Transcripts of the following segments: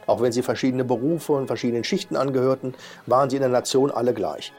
Auch wenn sie verschiedene Berufe und verschiedenen Schichten angehörten, waren sie in der Nation alle gleich.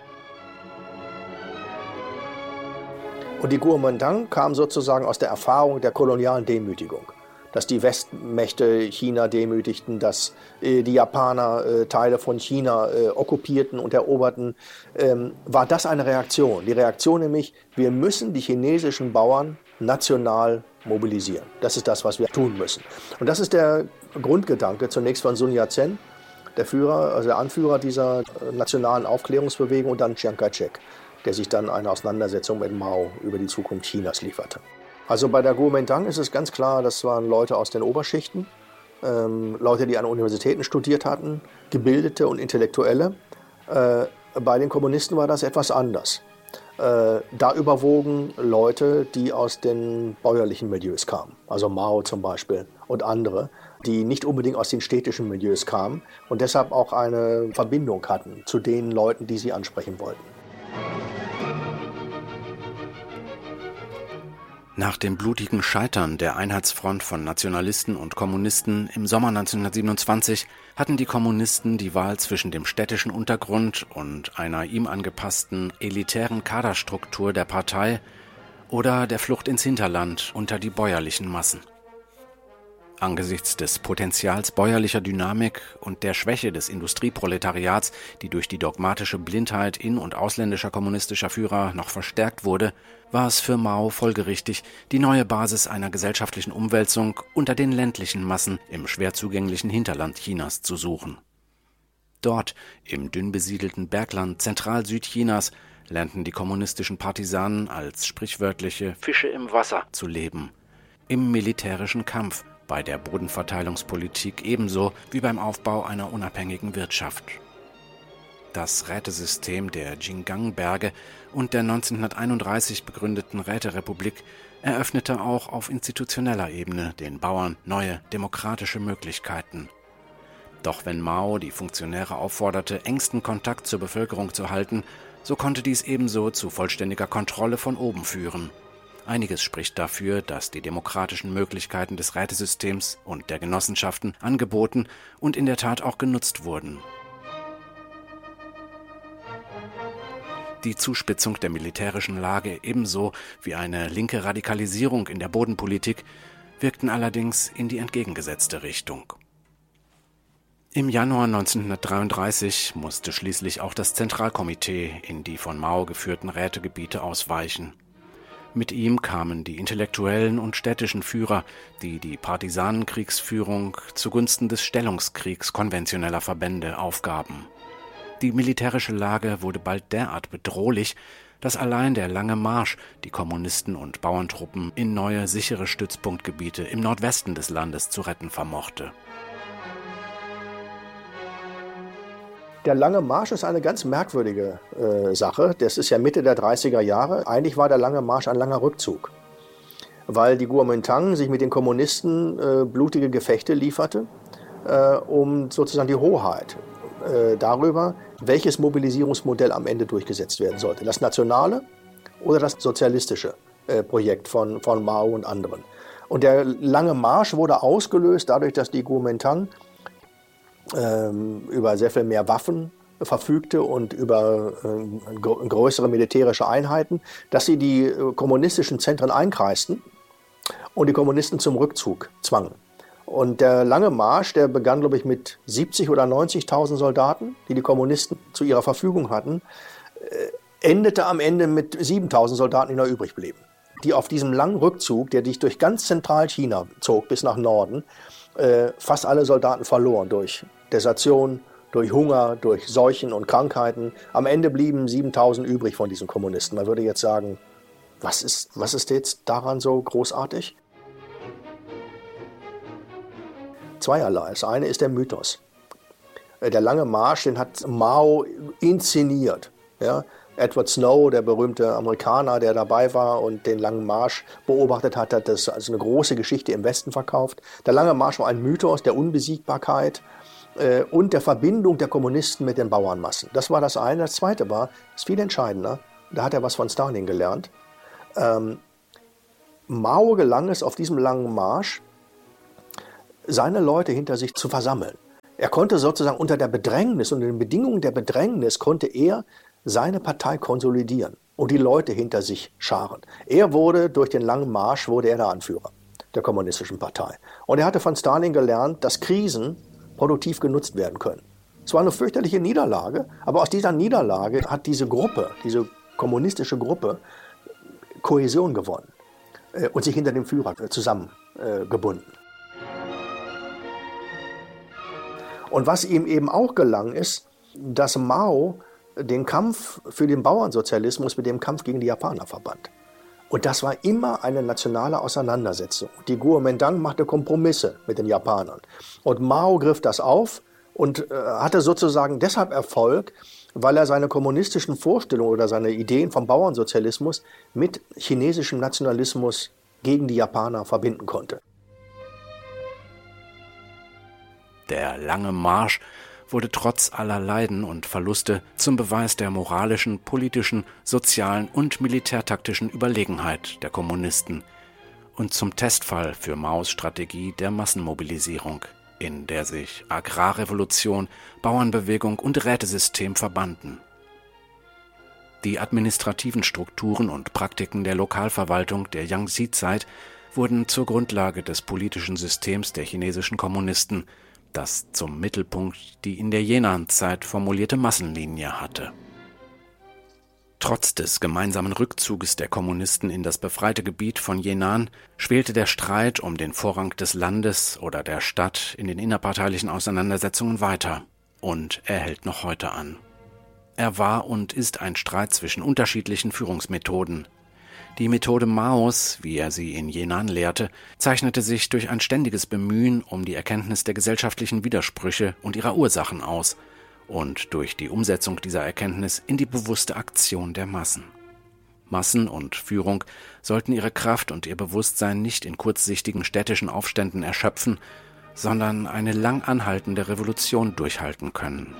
Und die Kuomintang kam sozusagen aus der Erfahrung der kolonialen Demütigung. Dass die Westmächte China demütigten, dass die Japaner Teile von China okkupierten und eroberten, war das eine Reaktion. Die Reaktion nämlich, wir müssen die chinesischen Bauern national mobilisieren. Das ist das, was wir tun müssen. Und das ist der Grundgedanke zunächst von Sun Yat-sen, der Führer, also der Anführer dieser nationalen Aufklärungsbewegung, und dann Chiang Kai-shek, der sich dann eine Auseinandersetzung mit Mao über die Zukunft Chinas lieferte. Also bei der Kuomintang ist es ganz klar, das waren Leute aus den Oberschichten, Leute, die an Universitäten studiert hatten, Gebildete und Intellektuelle. Bei den Kommunisten war das etwas anders. Da überwogen Leute, die aus den bäuerlichen Milieus kamen, also Mao zum Beispiel und andere, die nicht unbedingt aus den städtischen Milieus kamen und deshalb auch eine Verbindung hatten zu den Leuten, die sie ansprechen wollten. Nach dem blutigen Scheitern der Einheitsfront von Nationalisten und Kommunisten im Sommer 1927 hatten die Kommunisten die Wahl zwischen dem städtischen Untergrund und einer ihm angepassten elitären Kaderstruktur der Partei oder der Flucht ins Hinterland unter die bäuerlichen Massen. Angesichts des Potenzials bäuerlicher Dynamik und der Schwäche des Industrieproletariats, die durch die dogmatische Blindheit in- und ausländischer kommunistischer Führer noch verstärkt wurde, war es für Mao folgerichtig, die neue Basis einer gesellschaftlichen Umwälzung unter den ländlichen Massen im schwer zugänglichen Hinterland Chinas zu suchen. Dort, im dünn besiedelten Bergland Zentral-Südchinas, lernten die kommunistischen Partisanen als sprichwörtliche Fische im Wasser zu leben, im militärischen Kampf, bei der Bodenverteilungspolitik ebenso wie beim Aufbau einer unabhängigen Wirtschaft. Das Rätesystem der Jinggang-Berge und der 1931 begründeten Räterepublik eröffnete auch auf institutioneller Ebene den Bauern neue demokratische Möglichkeiten. Doch wenn Mao die Funktionäre aufforderte, engsten Kontakt zur Bevölkerung zu halten, so konnte dies ebenso zu vollständiger Kontrolle von oben führen. Einiges spricht dafür, dass die demokratischen Möglichkeiten des Rätesystems und der Genossenschaften angeboten und in der Tat auch genutzt wurden. Die Zuspitzung der militärischen Lage ebenso wie eine linke Radikalisierung in der Bodenpolitik wirkten allerdings in die entgegengesetzte Richtung. Im Januar 1933 musste schließlich auch das Zentralkomitee in die von Mao geführten Rätegebiete ausweichen. Mit ihm kamen die intellektuellen und städtischen Führer, die die Partisanenkriegsführung zugunsten des Stellungskriegs konventioneller Verbände aufgaben. Die militärische Lage wurde bald derart bedrohlich, dass allein der Lange Marsch die Kommunisten und Bauerntruppen in neue, sichere Stützpunktgebiete im Nordwesten des Landes zu retten vermochte. Der Lange Marsch ist eine ganz merkwürdige Sache. Das ist ja Mitte der 30er Jahre. Eigentlich war der Lange Marsch ein langer Rückzug, weil die Kuomintang sich mit den Kommunisten blutige Gefechte lieferte, um sozusagen die Hoheit darüber, welches Mobilisierungsmodell am Ende durchgesetzt werden sollte. Das nationale oder das sozialistische Projekt von Mao und anderen. Und der Lange Marsch wurde ausgelöst dadurch, dass die Kuomintang über sehr viel mehr Waffen verfügte und über größere militärische Einheiten, dass sie die kommunistischen Zentren einkreisten und die Kommunisten zum Rückzug zwangen. Und der Lange Marsch, der begann, glaube ich, mit 70.000 oder 90.000 Soldaten, die die Kommunisten zu ihrer Verfügung hatten, endete am Ende mit 7.000 Soldaten, die noch übrig blieben. Die auf diesem langen Rückzug, der sich durch ganz Zentralchina zog bis nach Norden, fast alle Soldaten verloren durch Desertion, durch Hunger, durch Seuchen und Krankheiten. Am Ende blieben 7.000 übrig von diesen Kommunisten. Man würde jetzt sagen, was ist jetzt daran so großartig? Zweierlei. Das eine ist der Mythos. Der Lange Marsch, den hat Mao inszeniert. Ja? Edward Snow, der berühmte Amerikaner, der dabei war und den Langen Marsch beobachtet hat, hat das als eine große Geschichte im Westen verkauft. Der Lange Marsch war ein Mythos der Unbesiegbarkeit und der Verbindung der Kommunisten mit den Bauernmassen. Das war das eine. Das zweite war, das ist viel entscheidender, da hat er was von Stalin gelernt. Mao gelang es auf diesem Langen Marsch, seine Leute hinter sich zu versammeln. Er konnte sozusagen unter den Bedingungen der Bedrängnis, konnte er seine Partei konsolidieren und die Leute hinter sich scharen. Durch den langen Marsch wurde er der Anführer der kommunistischen Partei. Und er hatte von Stalin gelernt, dass Krisen produktiv genutzt werden können. Es war eine fürchterliche Niederlage, aber aus dieser Niederlage hat diese kommunistische Gruppe, Kohäsion gewonnen und sich hinter dem Führer zusammengebunden. Und was ihm eben auch gelang, ist, dass Mao den Kampf für den Bauernsozialismus mit dem Kampf gegen die Japaner verband. Und das war immer eine nationale Auseinandersetzung. Die Kuomintang machte Kompromisse mit den Japanern. Und Mao griff das auf und hatte sozusagen deshalb Erfolg, weil er seine kommunistischen Vorstellungen oder seine Ideen vom Bauernsozialismus mit chinesischem Nationalismus gegen die Japaner verbinden konnte. Der lange Marsch wurde trotz aller Leiden und Verluste zum Beweis der moralischen, politischen, sozialen und militärtaktischen Überlegenheit der Kommunisten und zum Testfall für Maos Strategie der Massenmobilisierung, in der sich Agrarrevolution, Bauernbewegung und Rätesystem verbanden. Die administrativen Strukturen und Praktiken der Lokalverwaltung der Yangtze-Zeit wurden zur Grundlage des politischen Systems der chinesischen Kommunisten, das zum Mittelpunkt die in der Jinan-Zeit formulierte Massenlinie hatte. Trotz des gemeinsamen Rückzuges der Kommunisten in das befreite Gebiet von Jinan schwelte der Streit um den Vorrang des Landes oder der Stadt in den innerparteilichen Auseinandersetzungen weiter und er hält noch heute an. Er war und ist ein Streit zwischen unterschiedlichen Führungsmethoden. Die Methode Maos, wie er sie in Jinan lehrte, zeichnete sich durch ein ständiges Bemühen um die Erkenntnis der gesellschaftlichen Widersprüche und ihrer Ursachen aus und durch die Umsetzung dieser Erkenntnis in die bewusste Aktion der Massen. Massen und Führung sollten ihre Kraft und ihr Bewusstsein nicht in kurzsichtigen städtischen Aufständen erschöpfen, sondern eine lang anhaltende Revolution durchhalten können.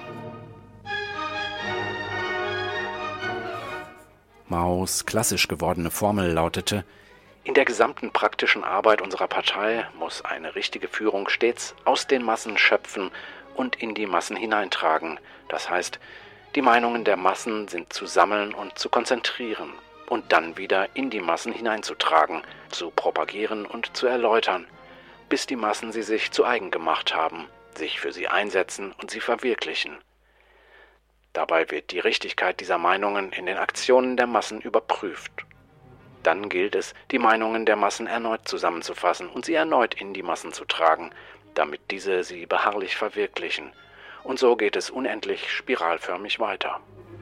Maos klassisch gewordene Formel lautete: In der gesamten praktischen Arbeit unserer Partei muss eine richtige Führung stets aus den Massen schöpfen und in die Massen hineintragen. Das heißt, die Meinungen der Massen sind zu sammeln und zu konzentrieren und dann wieder in die Massen hineinzutragen, zu propagieren und zu erläutern, bis die Massen sie sich zu eigen gemacht haben, sich für sie einsetzen und sie verwirklichen. Dabei wird die Richtigkeit dieser Meinungen in den Aktionen der Massen überprüft. Dann gilt es, die Meinungen der Massen erneut zusammenzufassen und sie erneut in die Massen zu tragen, damit diese sie beharrlich verwirklichen. Und so geht es unendlich spiralförmig weiter.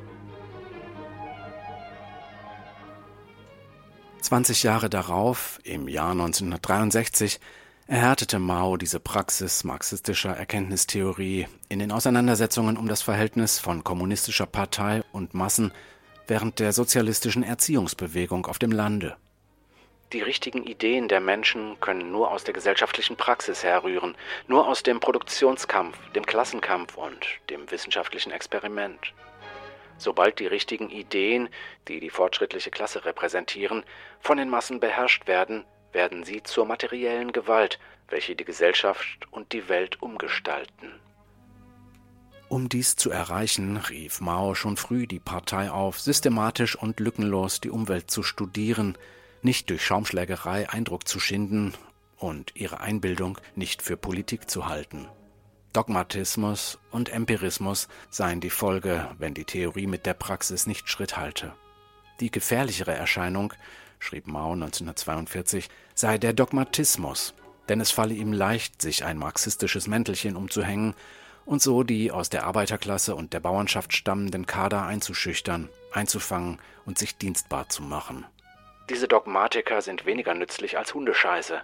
20 Jahre darauf, im Jahr 1963, erhärtete Mao diese Praxis marxistischer Erkenntnistheorie in den Auseinandersetzungen um das Verhältnis von kommunistischer Partei und Massen während der sozialistischen Erziehungsbewegung auf dem Lande. Die richtigen Ideen der Menschen können nur aus der gesellschaftlichen Praxis herrühren, nur aus dem Produktionskampf, dem Klassenkampf und dem wissenschaftlichen Experiment. Sobald die richtigen Ideen, die die fortschrittliche Klasse repräsentieren, von den Massen beherrscht werden, werden sie zur materiellen Gewalt, welche die Gesellschaft und die Welt umgestalten. Um dies zu erreichen, rief Mao schon früh die Partei auf, systematisch und lückenlos die Umwelt zu studieren, nicht durch Schaumschlägerei Eindruck zu schinden und ihre Einbildung nicht für Politik zu halten. Dogmatismus und Empirismus seien die Folge, wenn die Theorie mit der Praxis nicht Schritt halte. Die gefährlichere Erscheinung, schrieb Mao 1942, sei der Dogmatismus, denn es falle ihm leicht, sich ein marxistisches Mäntelchen umzuhängen und so die aus der Arbeiterklasse und der Bauernschaft stammenden Kader einzuschüchtern, einzufangen und sich dienstbar zu machen. Diese Dogmatiker sind weniger nützlich als Hundescheiße.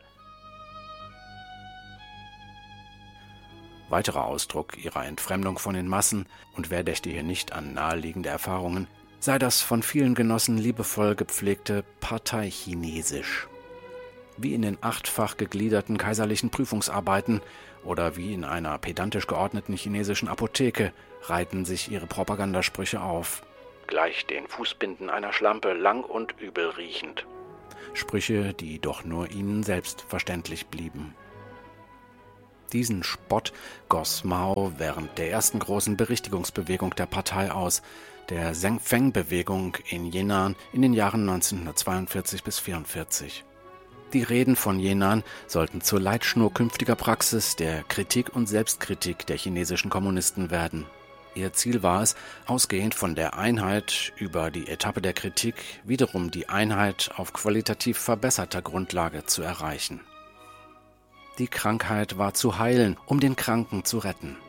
Weiterer Ausdruck ihrer Entfremdung von den Massen, und wer dächte hier nicht an naheliegende Erfahrungen, sei das von vielen Genossen liebevoll gepflegte Parteichinesisch. Wie in den 8-fach gegliederten kaiserlichen Prüfungsarbeiten oder wie in einer pedantisch geordneten chinesischen Apotheke reihten sich ihre Propagandasprüche auf, gleich den Fußbinden einer Schlampe lang und übel riechend. Sprüche, die doch nur ihnen selbst verständlich blieben. Diesen Spott goss Mao während der ersten großen Berichtigungsbewegung der Partei aus, der Zhengfeng-Bewegung in Jinan in den Jahren 1942 bis 1944. Die Reden von Jinan sollten zur Leitschnur künftiger Praxis der Kritik und Selbstkritik der chinesischen Kommunisten werden. Ihr Ziel war es, ausgehend von der Einheit über die Etappe der Kritik wiederum die Einheit auf qualitativ verbesserter Grundlage zu erreichen. Die Krankheit war zu heilen, um den Kranken zu retten.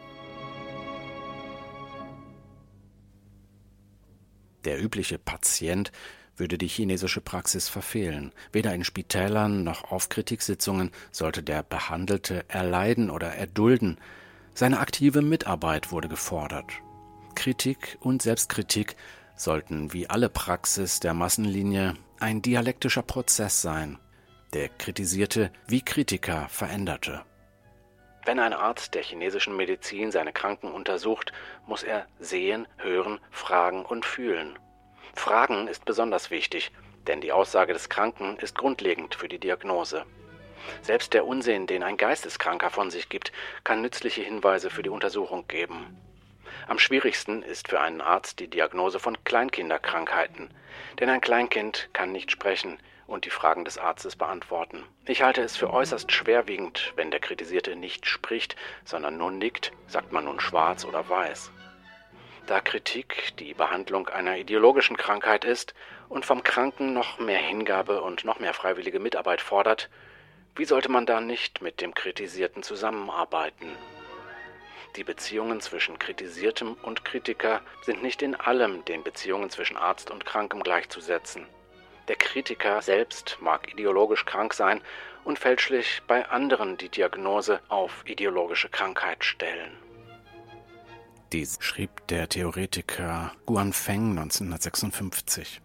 Der übliche Patient würde die chinesische Praxis verfehlen. Weder in Spitälern noch auf Kritiksitzungen sollte der Behandelte erleiden oder erdulden. Seine aktive Mitarbeit wurde gefordert. Kritik und Selbstkritik sollten wie alle Praxis der Massenlinie ein dialektischer Prozess sein, der Kritisierte wie Kritiker veränderte. Wenn ein Arzt der chinesischen Medizin seine Kranken untersucht, muss er sehen, hören, fragen und fühlen. Fragen ist besonders wichtig, denn die Aussage des Kranken ist grundlegend für die Diagnose. Selbst der Unsinn, den ein Geisteskranker von sich gibt, kann nützliche Hinweise für die Untersuchung geben. Am schwierigsten ist für einen Arzt die Diagnose von Kleinkinderkrankheiten, denn ein Kleinkind kann nicht sprechen und die Fragen des Arztes beantworten. Ich halte es für äußerst schwerwiegend, wenn der Kritisierte nicht spricht, sondern nur nickt, sagt man nun schwarz oder weiß. Da Kritik die Behandlung einer ideologischen Krankheit ist und vom Kranken noch mehr Hingabe und noch mehr freiwillige Mitarbeit fordert, wie sollte man da nicht mit dem Kritisierten zusammenarbeiten? Die Beziehungen zwischen Kritisiertem und Kritiker sind nicht in allem den Beziehungen zwischen Arzt und Krankem gleichzusetzen. Der Kritiker selbst mag ideologisch krank sein und fälschlich bei anderen die Diagnose auf ideologische Krankheit stellen. Dies schrieb der Theoretiker Guanfeng 1956.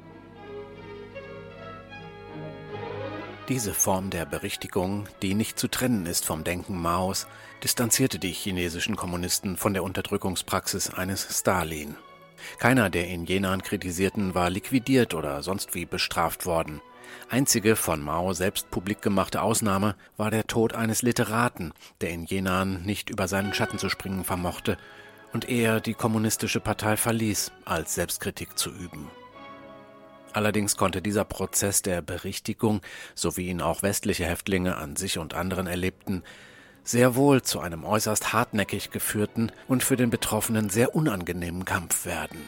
Diese Form der Berichtigung, die nicht zu trennen ist vom Denken Maos, distanzierte die chinesischen Kommunisten von der Unterdrückungspraxis eines Stalin. Keiner der in Jinan Kritisierten war liquidiert oder sonst wie bestraft worden. Einzige von Mao selbst publik gemachte Ausnahme war der Tod eines Literaten, der in Jinan nicht über seinen Schatten zu springen vermochte und eher die kommunistische Partei verließ, als Selbstkritik zu üben. Allerdings konnte dieser Prozess der Berichtigung, so wie ihn auch westliche Häftlinge an sich und anderen erlebten, sehr wohl zu einem äußerst hartnäckig geführten und für den Betroffenen sehr unangenehmen Kampf werden.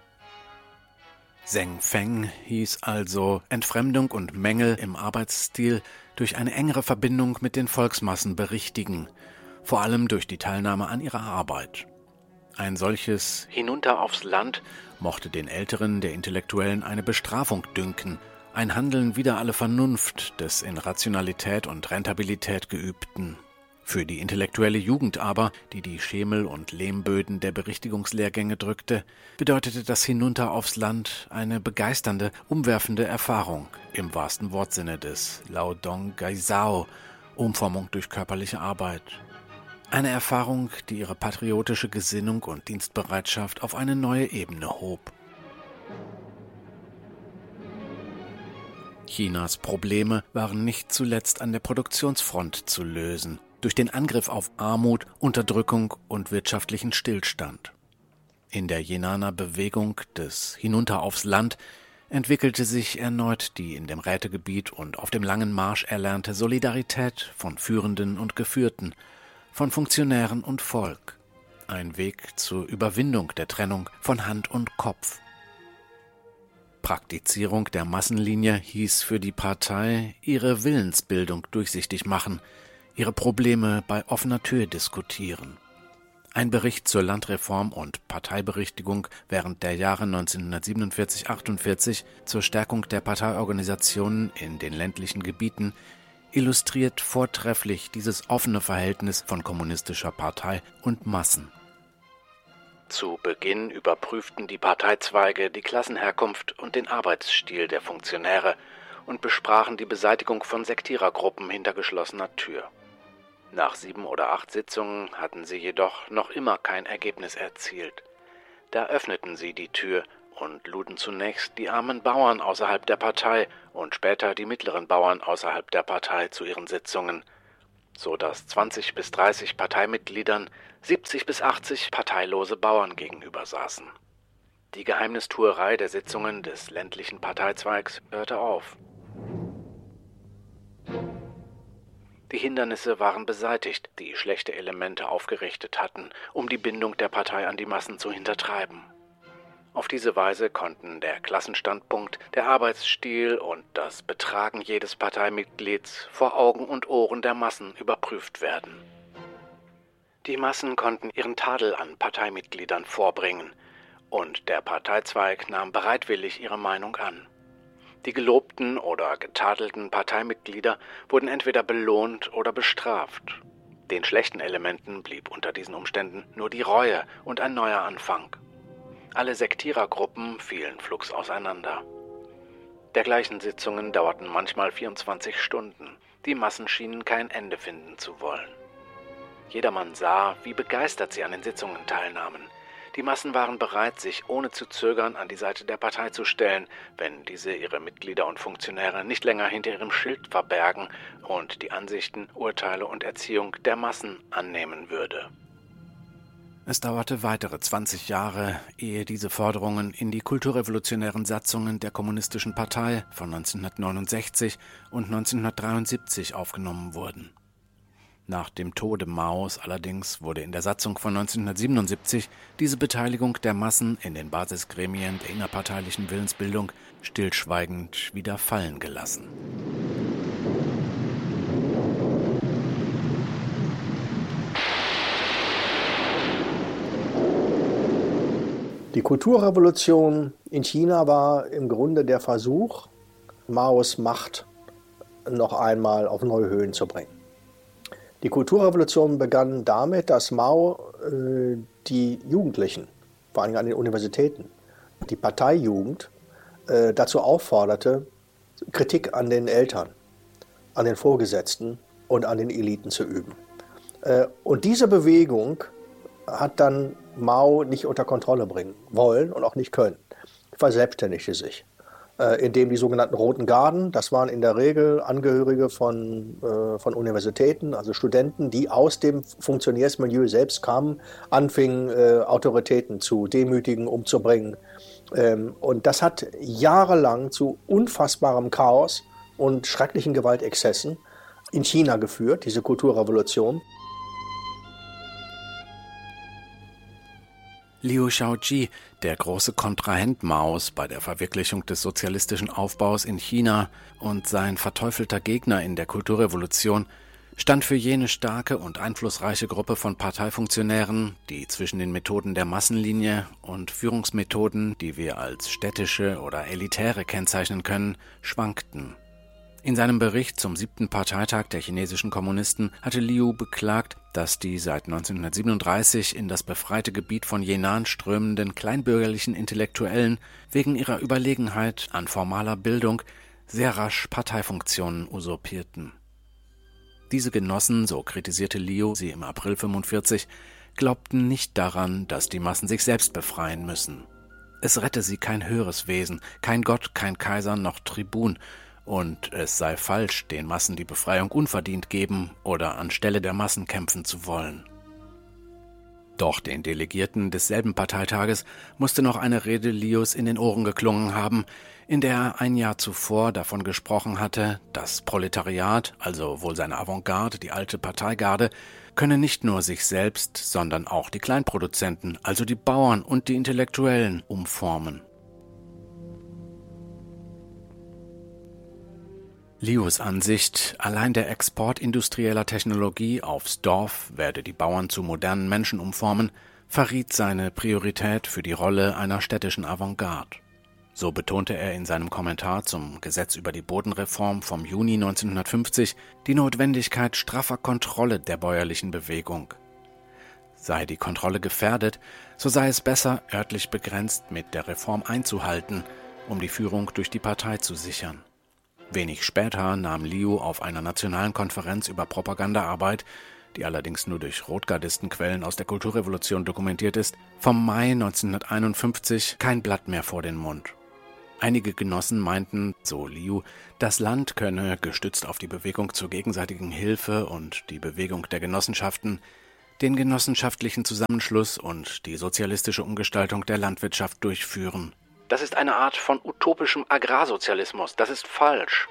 Zhengfeng hieß also Entfremdung und Mängel im Arbeitsstil durch eine engere Verbindung mit den Volksmassen berichtigen, vor allem durch die Teilnahme an ihrer Arbeit. Ein solches Hinunter aufs Land mochte den Älteren der Intellektuellen eine Bestrafung dünken, ein Handeln wider alle Vernunft des in Rationalität und Rentabilität geübten. Für die intellektuelle Jugend aber, die die Schemel- und Lehmböden der Berichtigungslehrgänge drückte, bedeutete das Hinunter aufs Land eine begeisternde, umwerfende Erfahrung, im wahrsten Wortsinne des Laodong Gaizhao, Umformung durch körperliche Arbeit. Eine Erfahrung, die ihre patriotische Gesinnung und Dienstbereitschaft auf eine neue Ebene hob. Chinas Probleme waren nicht zuletzt an der Produktionsfront zu lösen, durch den Angriff auf Armut, Unterdrückung und wirtschaftlichen Stillstand. In der Jinaner Bewegung des Hinunter aufs Land entwickelte sich erneut die in dem Rätegebiet und auf dem langen Marsch erlernte Solidarität von Führenden und Geführten, von Funktionären und Volk. Ein Weg zur Überwindung der Trennung von Hand und Kopf. Praktizierung der Massenlinie hieß für die Partei ihre Willensbildung durchsichtig machen, ihre Probleme bei offener Tür diskutieren. Ein Bericht zur Landreform und Parteiberichtigung während der Jahre 1947-48 zur Stärkung der Parteiorganisationen in den ländlichen Gebieten illustriert vortrefflich dieses offene Verhältnis von kommunistischer Partei und Massen. Zu Beginn überprüften die Parteizweige die Klassenherkunft und den Arbeitsstil der Funktionäre und besprachen die Beseitigung von Sektierergruppen hinter geschlossener Tür. Nach 7 oder 8 Sitzungen hatten sie jedoch noch immer kein Ergebnis erzielt. Da öffneten sie die Tür und luden zunächst die armen Bauern außerhalb der Partei und später die mittleren Bauern außerhalb der Partei zu ihren Sitzungen. so dass 20 bis 30 Parteimitgliedern 70 bis 80 parteilose Bauern gegenüber saßen. Die Geheimnistuerei der Sitzungen des ländlichen Parteizweigs hörte auf. Die Hindernisse waren beseitigt, die schlechte Elemente aufgerichtet hatten, um die Bindung der Partei an die Massen zu hintertreiben. Auf diese Weise konnten der Klassenstandpunkt, der Arbeitsstil und das Betragen jedes Parteimitglieds vor Augen und Ohren der Massen überprüft werden. Die Massen konnten ihren Tadel an Parteimitgliedern vorbringen, und der Parteizweig nahm bereitwillig ihre Meinung an. Die gelobten oder getadelten Parteimitglieder wurden entweder belohnt oder bestraft. Den schlechten Elementen blieb unter diesen Umständen nur die Reue und ein neuer Anfang. Alle Sektierergruppen fielen flugs auseinander. Dergleichen Sitzungen dauerten manchmal 24 Stunden. Die Massen schienen kein Ende finden zu wollen. Jedermann sah, wie begeistert sie an den Sitzungen teilnahmen. Die Massen waren bereit, sich ohne zu zögern an die Seite der Partei zu stellen, wenn diese ihre Mitglieder und Funktionäre nicht länger hinter ihrem Schild verbergen und die Ansichten, Urteile und Erziehung der Massen annehmen würde. Es dauerte weitere 20 Jahre, ehe diese Forderungen in die kulturrevolutionären Satzungen der Kommunistischen Partei von 1969 und 1973 aufgenommen wurden. Nach dem Tode Maos allerdings wurde in der Satzung von 1977 diese Beteiligung der Massen in den Basisgremien der innerparteilichen Willensbildung stillschweigend wieder fallen gelassen. Die Kulturrevolution in China war im Grunde der Versuch, Maos Macht noch einmal auf neue Höhen zu bringen. Die Kulturrevolution begann damit, dass Mao die Jugendlichen, vor allem an den Universitäten, die Parteijugend, dazu aufforderte, Kritik an den Eltern, an den Vorgesetzten und an den Eliten zu üben. Und diese Bewegung hat dann Mao nicht unter Kontrolle bringen wollen und auch nicht können. Verselbstständigte sich, indem die sogenannten Roten Garden, das waren in der Regel Angehörige von Universitäten, also Studenten, die aus dem Funktionärsmilieu selbst kamen, anfingen, Autoritäten zu demütigen, umzubringen. Und das hat jahrelang zu unfassbarem Chaos und schrecklichen Gewaltexzessen in China geführt, diese Kulturrevolution. Liu Shaoqi, der große Kontrahent Maos bei der Verwirklichung des sozialistischen Aufbaus in China und sein verteufelter Gegner in der Kulturrevolution, stand für jene starke und einflussreiche Gruppe von Parteifunktionären, die zwischen den Methoden der Massenlinie und Führungsmethoden, die wir als städtische oder elitäre kennzeichnen können, schwankten. In seinem Bericht zum 7. Parteitag der chinesischen Kommunisten hatte Liu beklagt, dass die seit 1937 in das befreite Gebiet von Henan strömenden kleinbürgerlichen Intellektuellen wegen ihrer Überlegenheit an formaler Bildung sehr rasch Parteifunktionen usurpierten. Diese Genossen, so kritisierte Liu sie im April 1945, glaubten nicht daran, dass die Massen sich selbst befreien müssen. Es rette sie kein höheres Wesen, kein Gott, kein Kaiser noch Tribun, und es sei falsch, den Massen die Befreiung unverdient geben oder anstelle der Massen kämpfen zu wollen. Doch den Delegierten desselben Parteitages musste noch eine Rede Lius in den Ohren geklungen haben, in der er ein Jahr zuvor davon gesprochen hatte, das Proletariat, also wohl seine Avantgarde, die alte Parteigarde, könne nicht nur sich selbst, sondern auch die Kleinproduzenten, also die Bauern und die Intellektuellen, umformen. Lius Ansicht, allein der Export industrieller Technologie aufs Dorf werde die Bauern zu modernen Menschen umformen, verriet seine Priorität für die Rolle einer städtischen Avantgarde. So betonte er in seinem Kommentar zum Gesetz über die Bodenreform vom Juni 1950 die Notwendigkeit straffer Kontrolle der bäuerlichen Bewegung. Sei die Kontrolle gefährdet, so sei es besser, örtlich begrenzt mit der Reform einzuhalten, um die Führung durch die Partei zu sichern. Wenig später nahm Liu auf einer nationalen Konferenz über Propagandaarbeit, die allerdings nur durch Rotgardistenquellen aus der Kulturrevolution dokumentiert ist, vom Mai 1951 kein Blatt mehr vor den Mund. Einige Genossen meinten, so Liu, das Land könne, gestützt auf die Bewegung zur gegenseitigen Hilfe und die Bewegung der Genossenschaften, den genossenschaftlichen Zusammenschluss und die sozialistische Umgestaltung der Landwirtschaft durchführen. Das ist eine Art von utopischem Agrarsozialismus. Das ist falsch.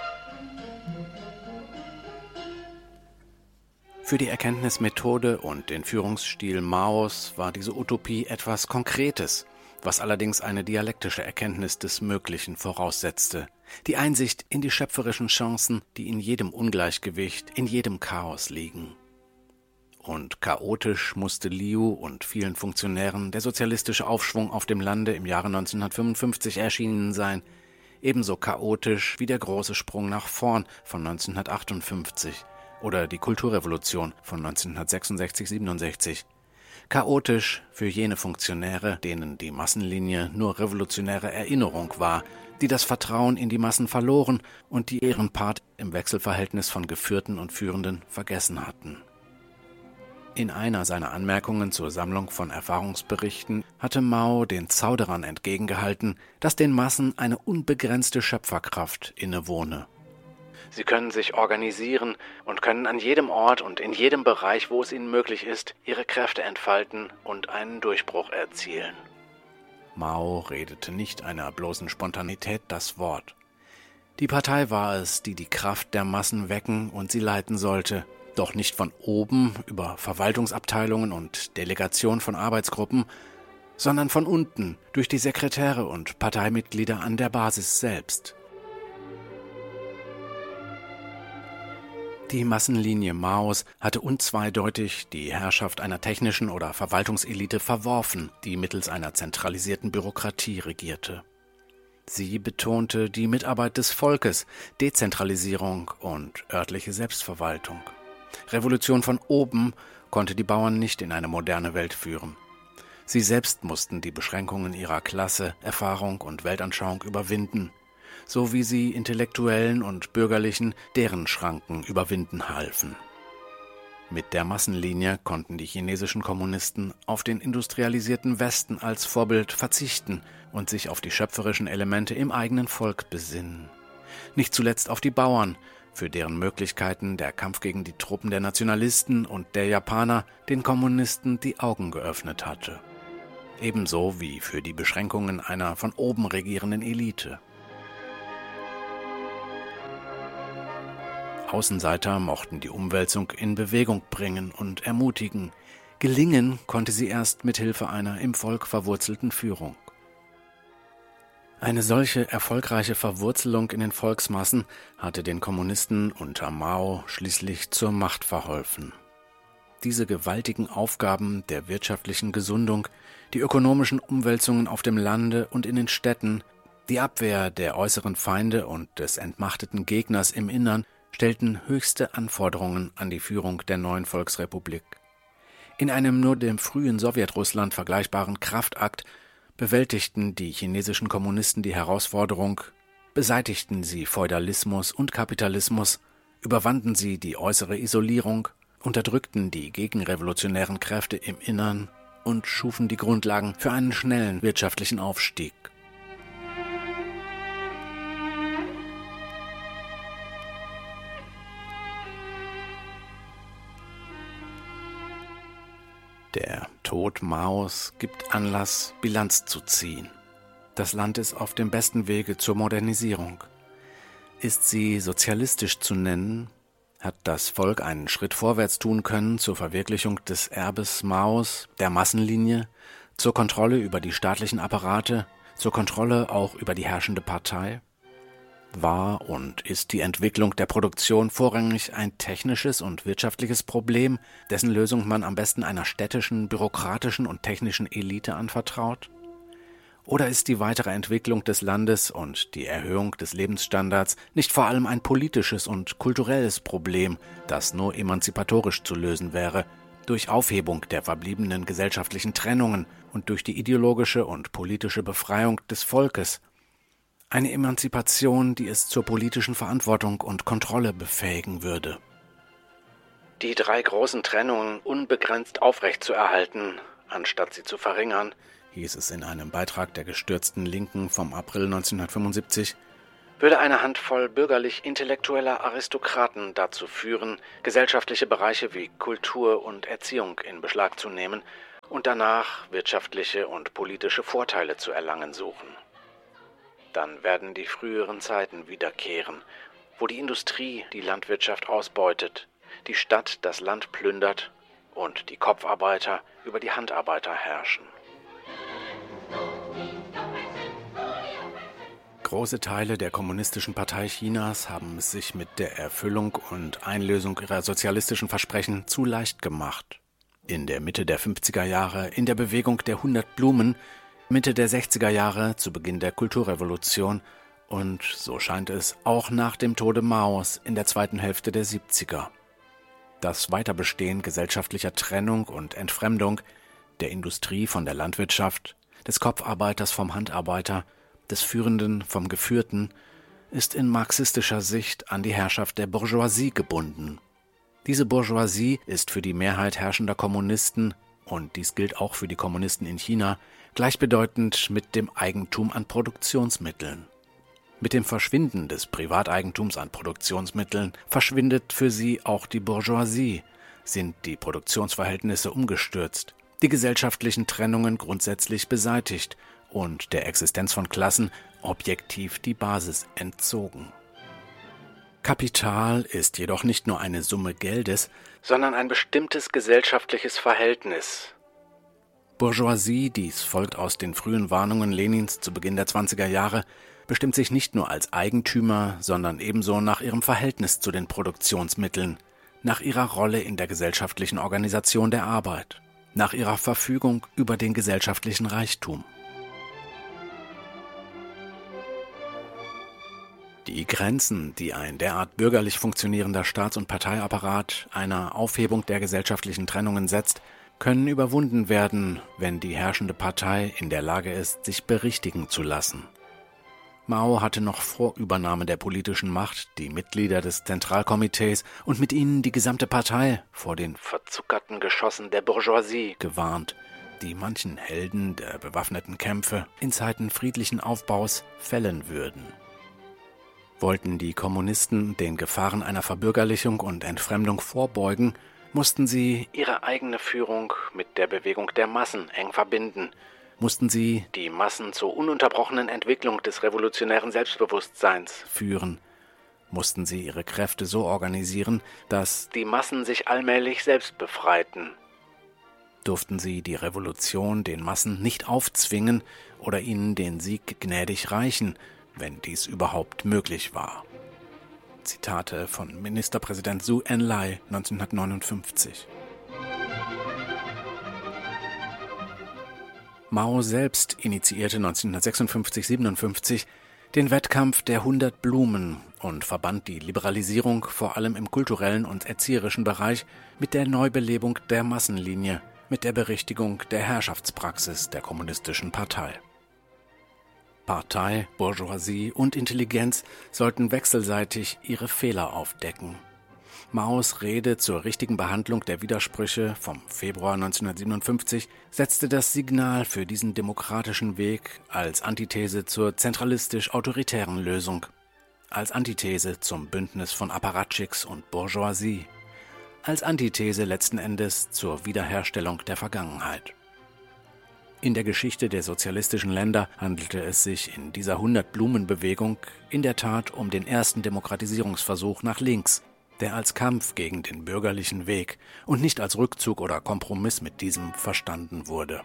Für die Erkenntnismethode und den Führungsstil Maos war diese Utopie etwas Konkretes, was allerdings eine dialektische Erkenntnis des Möglichen voraussetzte. Die Einsicht in die schöpferischen Chancen, die in jedem Ungleichgewicht, in jedem Chaos liegen. Und chaotisch musste Liu und vielen Funktionären der sozialistische Aufschwung auf dem Lande im Jahre 1955 erschienen sein, ebenso chaotisch wie der große Sprung nach vorn von 1958 oder die Kulturrevolution von 1966-67. Chaotisch für jene Funktionäre, denen die Massenlinie nur revolutionäre Erinnerung war, die das Vertrauen in die Massen verloren und die ihren Part im Wechselverhältnis von Geführten und Führenden vergessen hatten. In einer seiner Anmerkungen zur Sammlung von Erfahrungsberichten hatte Mao den Zauderern entgegengehalten, dass den Massen eine unbegrenzte Schöpferkraft innewohne. Sie können sich organisieren und können an jedem Ort und in jedem Bereich, wo es ihnen möglich ist, ihre Kräfte entfalten und einen Durchbruch erzielen. Mao redete nicht einer bloßen Spontanität das Wort. Die Partei war es, die die Kraft der Massen wecken und sie leiten sollte, doch nicht von oben über Verwaltungsabteilungen und Delegation von Arbeitsgruppen, sondern von unten durch die Sekretäre und Parteimitglieder an der Basis selbst. Die Massenlinie Maos hatte unzweideutig die Herrschaft einer technischen oder Verwaltungselite verworfen, die mittels einer zentralisierten Bürokratie regierte. Sie betonte die Mitarbeit des Volkes, Dezentralisierung und örtliche Selbstverwaltung. Revolution von oben konnte die Bauern nicht in eine moderne Welt führen. Sie selbst mussten die Beschränkungen ihrer Klasse, Erfahrung und Weltanschauung überwinden, so wie sie Intellektuellen und Bürgerlichen deren Schranken überwinden halfen. Mit der Massenlinie konnten die chinesischen Kommunisten auf den industrialisierten Westen als Vorbild verzichten und sich auf die schöpferischen Elemente im eigenen Volk besinnen. Nicht zuletzt auf die Bauern, für deren Möglichkeiten der Kampf gegen die Truppen der Nationalisten und der Japaner den Kommunisten die Augen geöffnet hatte. Ebenso wie für die Beschränkungen einer von oben regierenden Elite. Außenseiter mochten die Umwälzung in Bewegung bringen und ermutigen. Gelingen konnte sie erst mit Hilfe einer im Volk verwurzelten Führung. Eine solche erfolgreiche Verwurzelung in den Volksmassen hatte den Kommunisten unter Mao schließlich zur Macht verholfen. Diese gewaltigen Aufgaben der wirtschaftlichen Gesundung, die ökonomischen Umwälzungen auf dem Lande und in den Städten, die Abwehr der äußeren Feinde und des entmachteten Gegners im Innern, stellten höchste Anforderungen an die Führung der neuen Volksrepublik. In einem nur dem frühen Sowjetrussland vergleichbaren Kraftakt bewältigten die chinesischen Kommunisten die Herausforderung, beseitigten sie Feudalismus und Kapitalismus, überwanden sie die äußere Isolierung, unterdrückten die gegenrevolutionären Kräfte im Innern und schufen die Grundlagen für einen schnellen wirtschaftlichen Aufstieg. Der Tod Maos gibt Anlass, Bilanz zu ziehen. Das Land ist auf dem besten Wege zur Modernisierung. Ist sie sozialistisch zu nennen, hat das Volk einen Schritt vorwärts tun können zur Verwirklichung des Erbes Maos, der Massenlinie, zur Kontrolle über die staatlichen Apparate, zur Kontrolle auch über die herrschende Partei? War und ist die Entwicklung der Produktion vorrangig ein technisches und wirtschaftliches Problem, dessen Lösung man am besten einer städtischen, bürokratischen und technischen Elite anvertraut? Oder ist die weitere Entwicklung des Landes und die Erhöhung des Lebensstandards nicht vor allem ein politisches und kulturelles Problem, das nur emanzipatorisch zu lösen wäre, durch Aufhebung der verbliebenen gesellschaftlichen Trennungen und durch die ideologische und politische Befreiung des Volkes? Eine Emanzipation, die es zur politischen Verantwortung und Kontrolle befähigen würde. Die 3 großen Trennungen unbegrenzt aufrechtzuerhalten, anstatt sie zu verringern, hieß es in einem Beitrag der gestürzten Linken vom April 1975, würde eine Handvoll bürgerlich-intellektueller Aristokraten dazu führen, gesellschaftliche Bereiche wie Kultur und Erziehung in Beschlag zu nehmen und danach wirtschaftliche und politische Vorteile zu erlangen suchen. Dann werden die früheren Zeiten wiederkehren, wo die Industrie die Landwirtschaft ausbeutet, die Stadt das Land plündert und die Kopfarbeiter über die Handarbeiter herrschen. Große Teile der Kommunistischen Partei Chinas haben es sich mit der Erfüllung und Einlösung ihrer sozialistischen Versprechen zu leicht gemacht. In der Mitte der 50er Jahre, in der Bewegung der 100 Blumen, Mitte der 60er Jahre, zu Beginn der Kulturrevolution und, so scheint es, auch nach dem Tode Maos in der zweiten Hälfte der 70er. Das Weiterbestehen gesellschaftlicher Trennung und Entfremdung, der Industrie von der Landwirtschaft, des Kopfarbeiters vom Handarbeiter, des Führenden vom Geführten, ist in marxistischer Sicht an die Herrschaft der Bourgeoisie gebunden. Diese Bourgeoisie ist für die Mehrheit herrschender Kommunisten, und dies gilt auch für die Kommunisten in China, gleichbedeutend mit dem Eigentum an Produktionsmitteln. Mit dem Verschwinden des Privateigentums an Produktionsmitteln verschwindet für sie auch die Bourgeoisie, sind die Produktionsverhältnisse umgestürzt, die gesellschaftlichen Trennungen grundsätzlich beseitigt und der Existenz von Klassen objektiv die Basis entzogen. Kapital ist jedoch nicht nur eine Summe Geldes, sondern ein bestimmtes gesellschaftliches Verhältnis. Bourgeoisie, dies folgt aus den frühen Warnungen Lenins zu Beginn der 20er Jahre, bestimmt sich nicht nur als Eigentümer, sondern ebenso nach ihrem Verhältnis zu den Produktionsmitteln, nach ihrer Rolle in der gesellschaftlichen Organisation der Arbeit, nach ihrer Verfügung über den gesellschaftlichen Reichtum. Die Grenzen, die ein derart bürgerlich funktionierender Staats- und Parteiapparat einer Aufhebung der gesellschaftlichen Trennungen setzt, können überwunden werden, wenn die herrschende Partei in der Lage ist, sich berichtigen zu lassen. Mao hatte noch vor Übernahme der politischen Macht die Mitglieder des Zentralkomitees und mit ihnen die gesamte Partei vor den verzuckerten Geschossen der Bourgeoisie gewarnt, die manchen Helden der bewaffneten Kämpfe in Zeiten friedlichen Aufbaus fällen würden. Wollten die Kommunisten den Gefahren einer Verbürgerlichung und Entfremdung vorbeugen, mussten sie ihre eigene Führung mit der Bewegung der Massen eng verbinden, mussten sie die Massen zur ununterbrochenen Entwicklung des revolutionären Selbstbewusstseins führen, mussten sie ihre Kräfte so organisieren, dass die Massen sich allmählich selbst befreiten. Durften sie die Revolution den Massen nicht aufzwingen oder ihnen den Sieg gnädig reichen, wenn dies überhaupt möglich war. Zitate von Ministerpräsident Zhou Enlai 1959. Mao selbst initiierte 1956/57 den Wettkampf der 100 Blumen und verband die Liberalisierung vor allem im kulturellen und erzieherischen Bereich mit der Neubelebung der Massenlinie, mit der Berichtigung der Herrschaftspraxis der Kommunistischen Partei. Partei, Bourgeoisie und Intelligenz sollten wechselseitig ihre Fehler aufdecken. Maos Rede zur richtigen Behandlung der Widersprüche vom Februar 1957 setzte das Signal für diesen demokratischen Weg als Antithese zur zentralistisch-autoritären Lösung, als Antithese zum Bündnis von Apparatchiks und Bourgeoisie, als Antithese letzten Endes zur Wiederherstellung der Vergangenheit. In der Geschichte der sozialistischen Länder handelte es sich in dieser 100-Blumen-Bewegung in der Tat um den ersten Demokratisierungsversuch nach links, der als Kampf gegen den bürgerlichen Weg und nicht als Rückzug oder Kompromiss mit diesem verstanden wurde.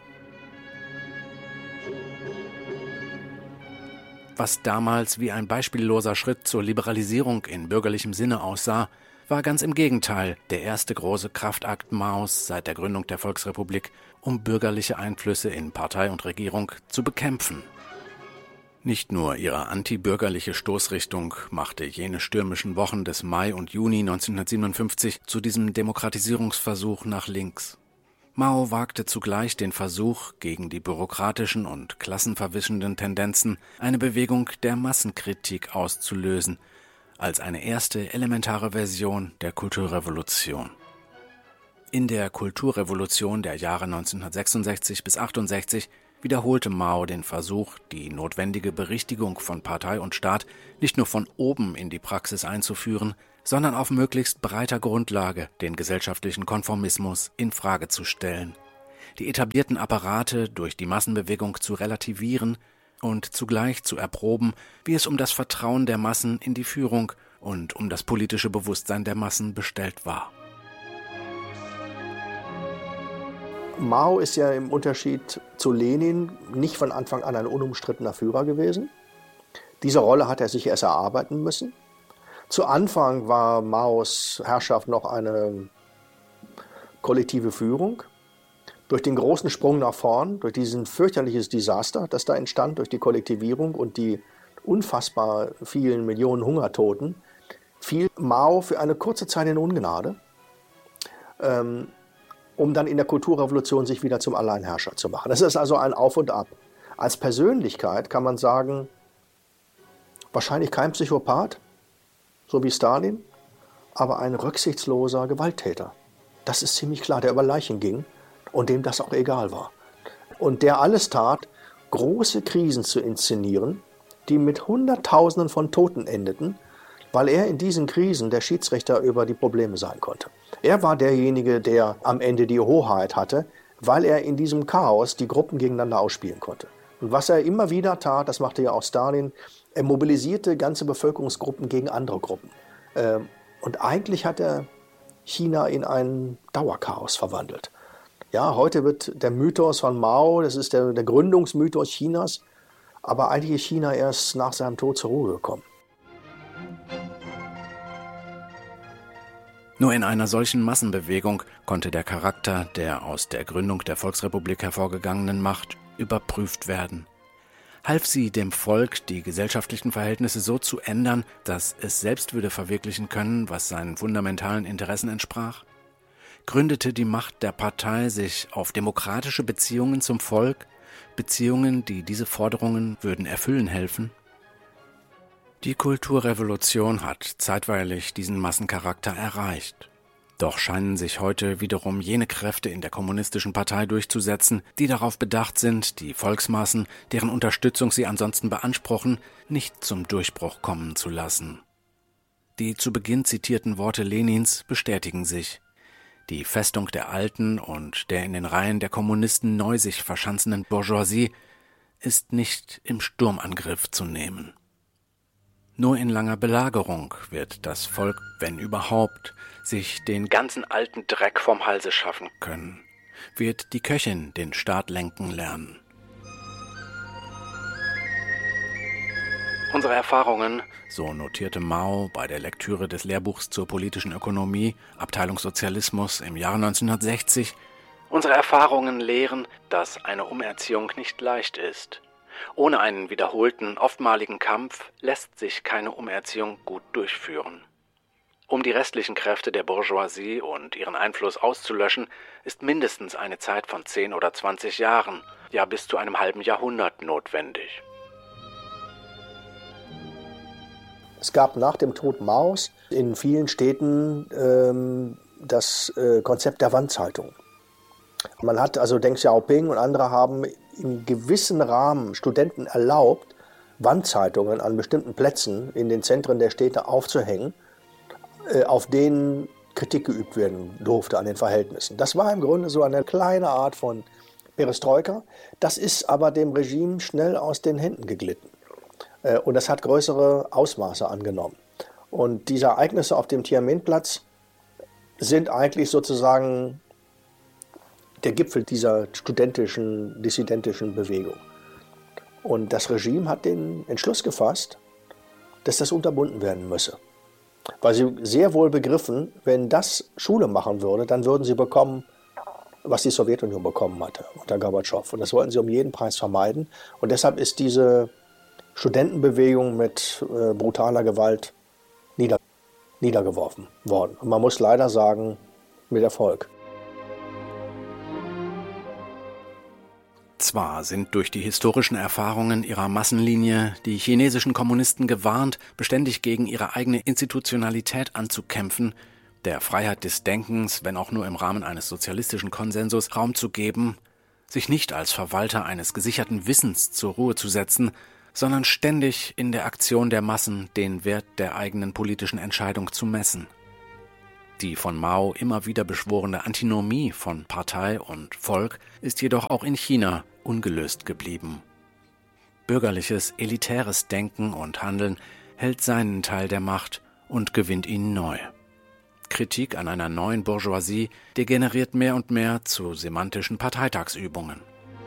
Was damals wie ein beispielloser Schritt zur Liberalisierung in bürgerlichem Sinne aussah, war ganz im Gegenteil der erste große Kraftakt Maos seit der Gründung der Volksrepublik, um bürgerliche Einflüsse in Partei und Regierung zu bekämpfen. Nicht nur ihre antibürgerliche Stoßrichtung machte jene stürmischen Wochen des Mai und Juni 1957 zu diesem Demokratisierungsversuch nach links. Mao wagte zugleich den Versuch, gegen die bürokratischen und klassenverwischenden Tendenzen eine Bewegung der Massenkritik auszulösen, als eine erste elementare Version der Kulturrevolution. In der Kulturrevolution der Jahre 1966 bis 68 wiederholte Mao den Versuch, die notwendige Berichtigung von Partei und Staat nicht nur von oben in die Praxis einzuführen, sondern auf möglichst breiter Grundlage den gesellschaftlichen Konformismus in Frage zu stellen, die etablierten Apparate durch die Massenbewegung zu relativieren und zugleich zu erproben, wie es um das Vertrauen der Massen in die Führung und um das politische Bewusstsein der Massen bestellt war. Mao ist ja im Unterschied zu Lenin nicht von Anfang an ein unumstrittener Führer gewesen. Diese Rolle hat er sich erst erarbeiten müssen. Zu Anfang war Maos Herrschaft noch eine kollektive Führung. Durch den großen Sprung nach vorn, durch diesen fürchterliches Desaster, das da entstand, durch die Kollektivierung und die unfassbar vielen Millionen Hungertoten, fiel Mao für eine kurze Zeit in Ungnade, um dann in der Kulturrevolution sich wieder zum Alleinherrscher zu machen. Das ist also ein Auf und Ab. Als Persönlichkeit kann man sagen, wahrscheinlich kein Psychopath, so wie Stalin, aber ein rücksichtsloser Gewalttäter. Das ist ziemlich klar, der über Leichen ging und dem das auch egal war. Und der alles tat, große Krisen zu inszenieren, die mit Hunderttausenden von Toten endeten, weil er in diesen Krisen der Schiedsrichter über die Probleme sein konnte. Er war derjenige, der am Ende die Hoheit hatte, weil er in diesem Chaos die Gruppen gegeneinander ausspielen konnte. Und was er immer wieder tat, das machte ja auch Stalin, er mobilisierte ganze Bevölkerungsgruppen gegen andere Gruppen. Und eigentlich hat er China in ein Dauerchaos verwandelt. Ja, heute wird der Mythos von Mao, das ist der Gründungsmythos Chinas, aber eigentlich ist China erst nach seinem Tod zur Ruhe gekommen. Nur in einer solchen Massenbewegung konnte der Charakter der aus der Gründung der Volksrepublik hervorgegangenen Macht überprüft werden. Half sie dem Volk, die gesellschaftlichen Verhältnisse so zu ändern, dass es selbst würde verwirklichen können, was seinen fundamentalen Interessen entsprach? Gründete die Macht der Partei sich auf demokratische Beziehungen zum Volk, Beziehungen, die diese Forderungen würden erfüllen helfen? Die Kulturrevolution hat zeitweilig diesen Massencharakter erreicht. Doch scheinen sich heute wiederum jene Kräfte in der kommunistischen Partei durchzusetzen, die darauf bedacht sind, die Volksmassen, deren Unterstützung sie ansonsten beanspruchen, nicht zum Durchbruch kommen zu lassen. Die zu Beginn zitierten Worte Lenins bestätigen sich. Die Festung der alten und der in den Reihen der Kommunisten neu sich verschanzenden Bourgeoisie ist nicht im Sturmangriff zu nehmen. Nur in langer Belagerung wird das Volk, wenn überhaupt, sich den ganzen alten Dreck vom Halse schaffen können, wird die Köchin den Staat lenken lernen. Unsere Erfahrungen, so notierte Mao bei der Lektüre des Lehrbuchs zur politischen Ökonomie, Abteilung Sozialismus im Jahre 1960, unsere Erfahrungen lehren, dass eine Umerziehung nicht leicht ist. Ohne einen wiederholten, oftmaligen Kampf lässt sich keine Umerziehung gut durchführen. Um die restlichen Kräfte der Bourgeoisie und ihren Einfluss auszulöschen, ist mindestens eine Zeit von 10 oder 20 Jahren, ja bis zu einem halben Jahrhundert notwendig. Es gab nach dem Tod Maos in vielen Städten das Konzept der Wandzeitung. Man hat, also Deng Xiaoping und andere haben in gewissen Rahmen Studenten erlaubt, Wandzeitungen an bestimmten Plätzen in den Zentren der Städte aufzuhängen, auf denen Kritik geübt werden durfte an den Verhältnissen. Das war im Grunde so eine kleine Art von Perestroika. Das ist aber dem Regime schnell aus den Händen geglitten. Und das hat größere Ausmaße angenommen. Und diese Ereignisse auf dem Tiananmenplatz sind eigentlich sozusagen der Gipfel dieser studentischen, dissidentischen Bewegung. Und das Regime hat den Entschluss gefasst, dass das unterbunden werden müsse. Weil sie sehr wohl begriffen, wenn das Schule machen würde, dann würden sie bekommen, was die Sowjetunion bekommen hatte unter Gorbatschow. Und das wollten sie um jeden Preis vermeiden. Und deshalb ist diese Studentenbewegung mit brutaler Gewalt niedergeworfen worden. Und man muss leider sagen, mit Erfolg. Zwar sind durch die historischen Erfahrungen ihrer Massenlinie die chinesischen Kommunisten gewarnt, beständig gegen ihre eigene Institutionalität anzukämpfen, der Freiheit des Denkens, wenn auch nur im Rahmen eines sozialistischen Konsensus, Raum zu geben, sich nicht als Verwalter eines gesicherten Wissens zur Ruhe zu setzen, sondern ständig in der Aktion der Massen den Wert der eigenen politischen Entscheidung zu messen. Die von Mao immer wieder beschworene Antinomie von Partei und Volk ist jedoch auch in China ungelöst geblieben. Bürgerliches, elitäres Denken und Handeln hält seinen Teil der Macht und gewinnt ihn neu. Kritik an einer neuen Bourgeoisie degeneriert mehr und mehr zu semantischen Parteitagsübungen.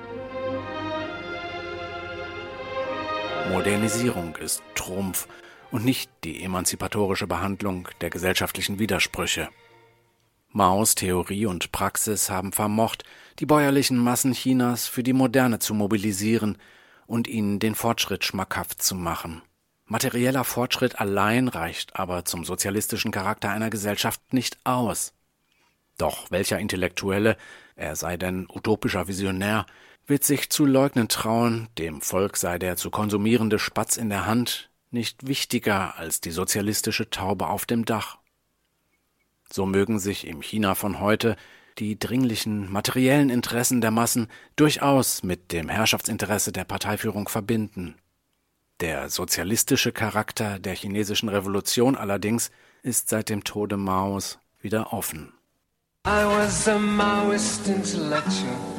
Modernisierung ist Trumpf und nicht die emanzipatorische Behandlung der gesellschaftlichen Widersprüche. Maos Theorie und Praxis haben vermocht, die bäuerlichen Massen Chinas für die Moderne zu mobilisieren und ihnen den Fortschritt schmackhaft zu machen. Materieller Fortschritt allein reicht aber zum sozialistischen Charakter einer Gesellschaft nicht aus. Doch welcher Intellektuelle, er sei denn utopischer Visionär, wird sich zu leugnen trauen, dem Volk sei der zu konsumierende Spatz in der Hand nicht wichtiger als die sozialistische Taube auf dem Dach. So mögen sich im China von heute die dringlichen materiellen Interessen der Massen durchaus mit dem Herrschaftsinteresse der Parteiführung verbinden. Der sozialistische Charakter der chinesischen Revolution allerdings ist seit dem Tode Maos wieder offen. I was a Maoist intellectual.